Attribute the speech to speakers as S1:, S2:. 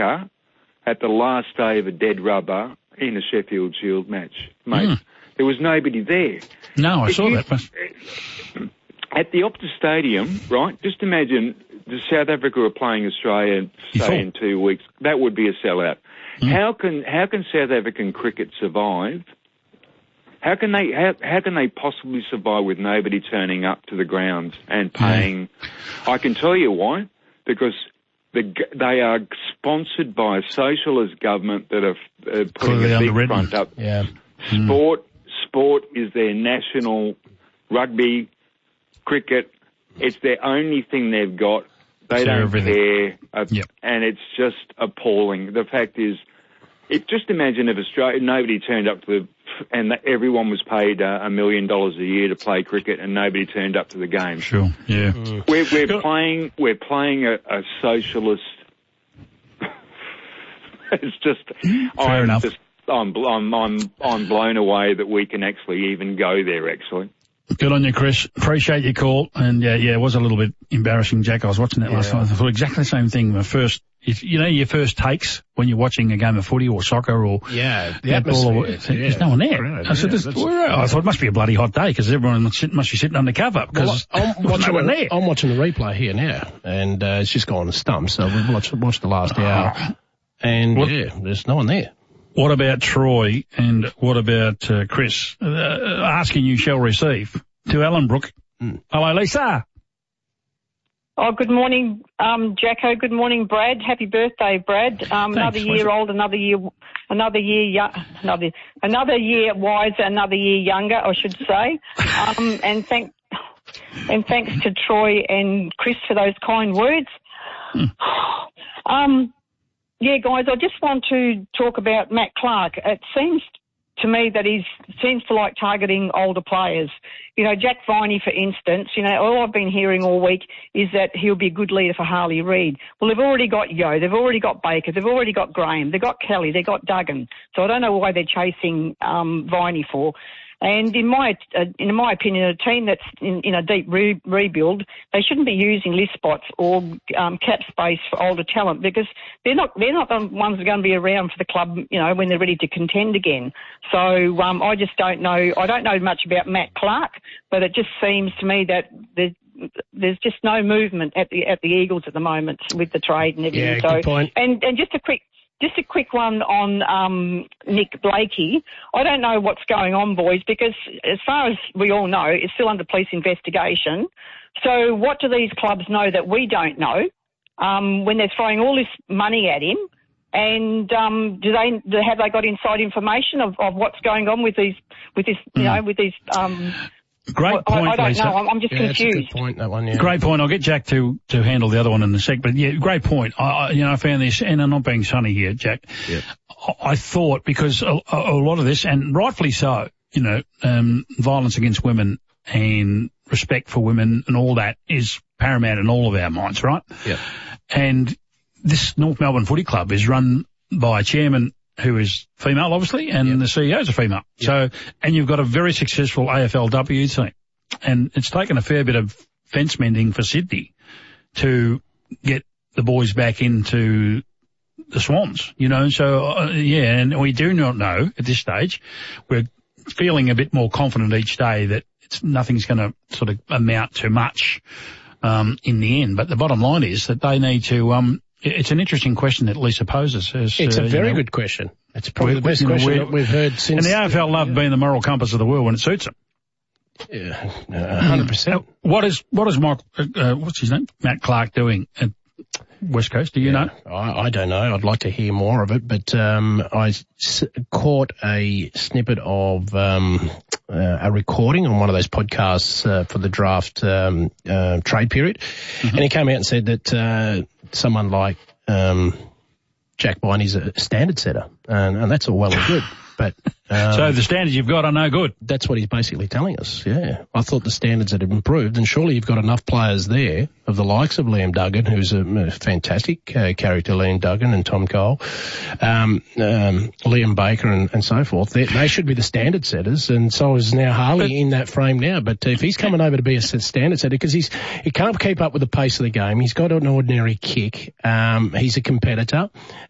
S1: cracker at the last day of a dead rubber in a Sheffield Shield match, mate. There was nobody there.
S2: No, I saw that.
S1: At the Optus Stadium, right, just imagine the South Africa are playing Australia, say, in 2 weeks. That would be a sellout. How can South African cricket survive? How can they possibly survive with nobody turning up to the grounds and paying? I can tell you why. Because they are sponsored by a socialist government that are putting a big front up.
S3: Yeah.
S1: Sport is their national. Rugby, cricket, it's their only thing they've got. They don't care, and it's just appalling. The fact is, just imagine if nobody turned up to and everyone was paid $1 million a year to play cricket, and nobody turned up to the game.
S2: Sure, yeah.
S1: We're playing a socialist. It's just
S2: fair enough.
S1: I'm blown away that we can actually even go there. Actually.
S2: Good on you, Chris. Appreciate your call. And it was a little bit embarrassing, Jack. I was watching that last night. I thought exactly the same thing. Your first takes when you're watching a game of footy or soccer or
S3: the atmosphere.
S2: There's no one there. I said, I thought it must be a bloody hot day because everyone must be sitting under cover because
S3: I'm watching the replay here now, and it's just gone to stump. So we've watched the last hour, and there's no one there.
S2: What about Troy and what about Chris? Asking you shall receive to Ellenbrook. Hello, Lisa.
S4: Oh, good morning, Jacko. Good morning, Brad. Happy birthday, Brad. Another year old, another year wiser, another year younger, I should say. And thanks to Troy and Chris for those kind words. Yeah, guys, I just want to talk about Matt Clark. It seems to me that he seems to like targeting older players. You know, Jack Viney, for instance, all I've been hearing all week is that he'll be a good leader for Harley Reid. Well, they've already got Yo, they've already got Baker, they've already got Graham, they've got Kelly, they've got Duggan. So I don't know why they're chasing Viney for. And in my opinion, a team that's in a deep rebuild, they shouldn't be using list spots or cap space for older talent because they're not the ones that are going to be around for the club, when they're ready to contend again. So I just don't know. I don't know much about Matt Clark, but it just seems to me that there's just no movement at the Eagles at the moment with the trade and everything.
S3: Yeah, good point.
S4: And just a quick one on Nick Blakey. I don't know what's going on, boys, because as far as we all know, it's still under police investigation. So what do these clubs know that we don't know when they're throwing all this money at him? And have they got inside information of what's going on with these?
S2: Great point,
S4: I don't
S2: Lisa.
S4: know. I'm just confused.
S3: That's a good point, that one, yeah.
S2: Great point. I'll get Jack to handle the other one in a sec. But yeah, great point. I found this, and I'm not being funny here, Jack.
S3: Yeah.
S2: I thought because a lot of this, and rightfully so, violence against women and respect for women and all that is paramount in all of our minds, right?
S3: Yeah.
S2: And this North Melbourne Footy Club is run by a chairman who is female, obviously, and the CEO is a female. Yep. So, and you've got a very successful AFLW team. And it's taken a fair bit of fence mending for Sydney to get the boys back into the Swans, So, and we do not know at this stage. We're feeling a bit more confident each day that nothing's going to sort of amount to much in the end. But the bottom line is that they need to it's an interesting question that Lisa poses.
S3: It's a very good question. It's probably the best question that we've heard since.
S2: And the AFL love being the moral compass of the world when it suits them.
S3: Yeah, 100%.
S2: What is what's his name? Matt Clark doing at West Coast? Do you know?
S3: I don't know. I'd like to hear more of it, but I caught a snippet of a recording on one of those podcasts for the draft trade period, and he came out and said that someone like Jack Viney's a standard setter, and that's all well and good. But
S2: so the standards you've got are no good.
S3: That's what he's basically telling us, yeah. I thought the standards had improved, and surely you've got enough players there of the likes of Liam Duggan, who's a fantastic character, Liam Duggan and Tom Cole, Liam Baker and so forth. They should be the standard setters, and so is now Harley in that frame now. But if he's coming over to be a standard setter, because he can't keep up with the pace of the game, he's got an ordinary kick, he's a competitor,